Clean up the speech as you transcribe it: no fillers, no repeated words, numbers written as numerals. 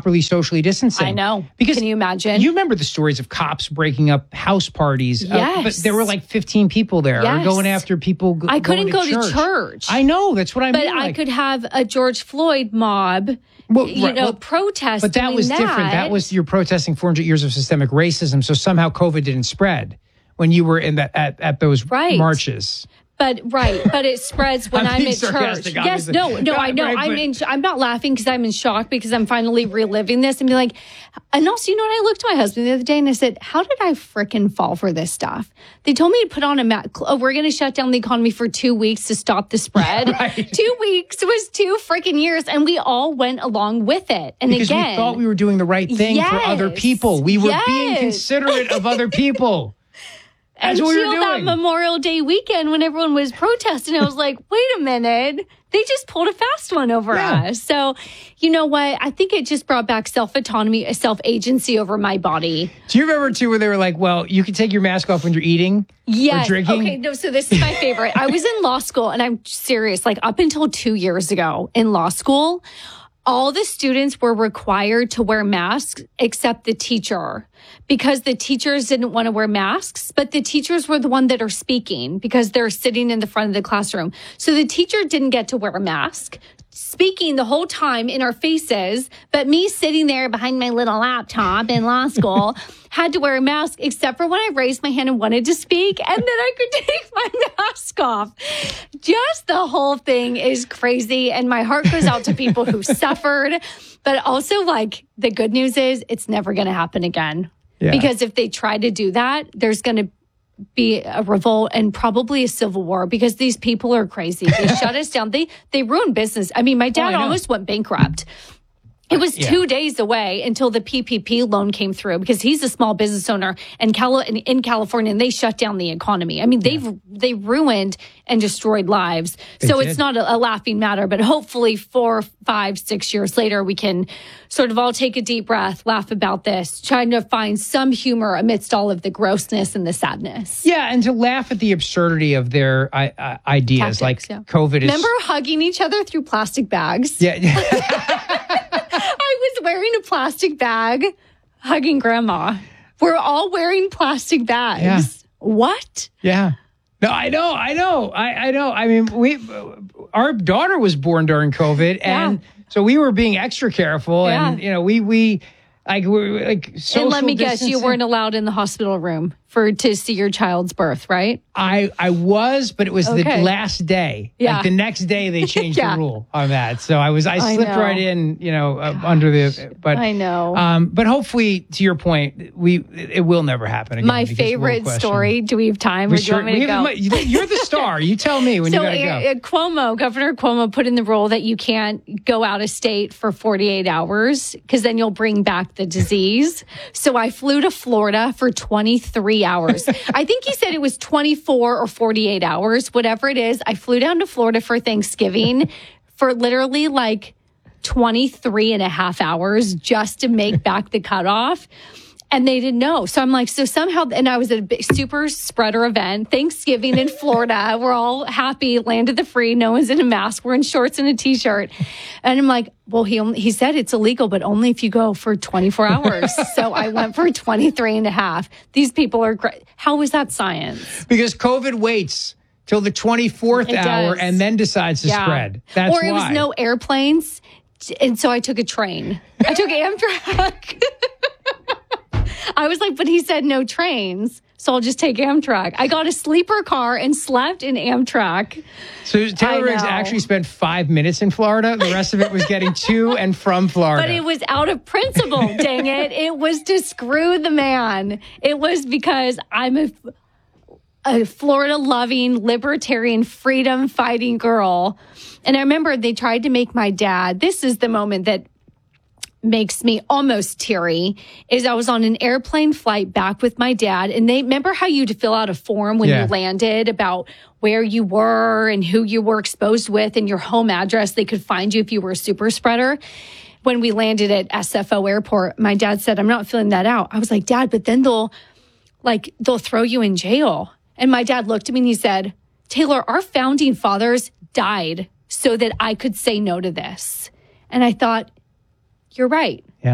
properly socially distancing. I know. Because can you imagine? You remember the stories of cops breaking up house parties. Yes. But there were like 15 people there or going after people. I couldn't go to church. I know. That's what I mean. But I could have a George Floyd mob, protest. But that was different. That was you're protesting 400 years of systemic racism. So somehow COVID didn't spread when you were in at those marches. But it spreads when I'm at church. Yes, no, I know. I'm not laughing because I'm in shock because I'm finally reliving this and be like, and also, you know what? I looked at my husband the other day and I said, how did I frickin' fall for this stuff? They told me to put on a mask. Oh, we're going to shut down the economy for 2 weeks to stop the spread. 2 weeks was 2 freaking years, and we all went along with it. And because we thought we were doing the right thing for other people. We were being considerate of other people. Until that Memorial Day weekend when everyone was protesting, I was like, wait a minute. They just pulled a fast one over us. So, you know what? I think it just brought back self-autonomy, self-agency over my body. Do you remember, too, where they were like, well, you can take your mask off when you're eating or drinking? Okay, no, so this is my favorite. I was in law school, and I'm serious, like up until 2 years ago in law school, all the students were required to wear masks except the teacher because the teachers didn't want to wear masks, but the teachers were the one that are speaking because they're sitting in the front of the classroom. So the teacher didn't get to wear a mask, speaking the whole time in our faces, but me sitting there behind my little laptop in law school had to wear a mask except for when I raised my hand and wanted to speak, and then I could take my mask off. Just the whole thing is crazy, and my heart goes out to people who suffered, but also like the good news is it's never going to happen again. Yeah. Because if they try to do that, there's going to be a revolt and probably a civil war because these people are crazy. They shut us down. They ruined business. I mean, my dad almost went bankrupt. It was 2 days away until the PPP loan came through because he's a small business owner in California, and they shut down the economy. I mean, they ruined and destroyed lives. It's not a laughing matter, but hopefully 4, 5, 6 years later, we can sort of all take a deep breath, laugh about this, trying to find some humor amidst all of the grossness and the sadness. Yeah, and to laugh at the absurdity of their ideas, COVID is... Remember hugging each other through plastic bags? Yeah. I was wearing a plastic bag, hugging grandma. We're all wearing plastic bags. Yeah. What? Yeah. No, I know. I mean, our daughter was born during COVID, and so we were being extra careful, and we we're like social And let me distancing. guess, you weren't allowed in the hospital room to see your child's birth, right? I was, but it was the last day. Yeah. Like the next day they changed the rule on that. So I slipped right in, under the, but I know. But hopefully, to your point, it will never happen again. My favorite story. Do we have time? Or do you want me to go? You're the star. You tell me when you gotta go. Governor Cuomo put in the rule that you can't go out of state for 48 hours because then you'll bring back the disease. So I flew to Florida for 23 hours. I think he said it was 24 or 48 hours, whatever it is. I flew down to Florida for Thanksgiving for literally like 23 and a half hours just to make back the cutoff. And they didn't know. So I'm like, so somehow, and I was at a big super spreader event, Thanksgiving in Florida. We're all happy, landed the free. No one's in a mask. We're in shorts and a t-shirt. And I'm like, well, he said it's illegal, but only if you go for 24 hours. So I went for 23 and a half. These people are great. How was that science? Because COVID waits till the 24th hour and then decides to spread. That's why. Or it was no airplanes. And so I took a train. I took Amtrak. I was like, but he said no trains, so I'll just take Amtrak. I got a sleeper car and slept in Amtrak. So Taylor Riggs actually spent 5 minutes in Florida. The rest of it was getting to and from Florida. But it was out of principle, dang it. It was to screw the man. It was because I'm a Florida-loving, libertarian, freedom-fighting girl. And I remember they tried to make my dad, this is the moment that makes me almost teary, is I was on an airplane flight back with my dad, and they remember how you had to fill out a form when you landed about where you were and who you were exposed with and your home address. They could find you if you were a super spreader. When we landed at SFO Airport, my dad said, I'm not filling that out. I was like, Dad, but then they'll throw you in jail. And my dad looked at me and he said, Taylor, our founding fathers died so that I could say no to this. And I thought, you're right.